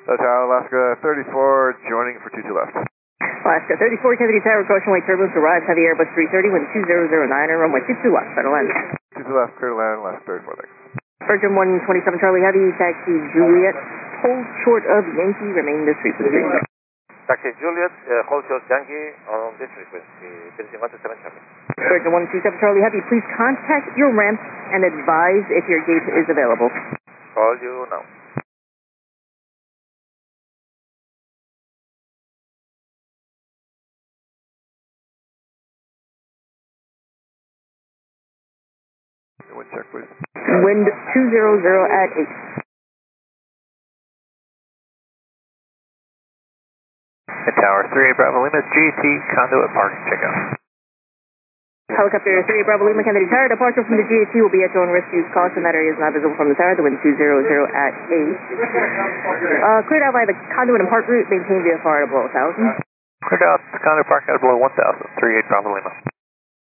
Tower, Alaska 34, joining for 22 left. Alaska 34, Kennedy Tower, caution white turbulence, arrives heavy Airbus 330, wind 2009, and runway 22 left, clear to land. 22 left, clear to land, last 34, thanks. Virgin 127 Charlie Heavy, taxi Juliet, hold short of Yankee, remain this frequency. Taxi Juliet, hold short Yankee on this frequency, 317 Charlie. Virgin 127 Charlie Heavy, please contact your ramp and advise if your gate is available. Call you now. Wind check, please. Wind 200 at 8. Tower 38 Bravo Lima, GT, conduit parking checkout. Helicopter 38 Bravo Lima, Kennedy Tower, departure from the GAT will be at your own risk. Use caution, that area is not visible from the tower. The wind 200 at 8. Cleared out by the conduit and park route, maintained VFR at below 1,000. Cleared out, conduit parking at below 1,000, 38 Bravo Lima.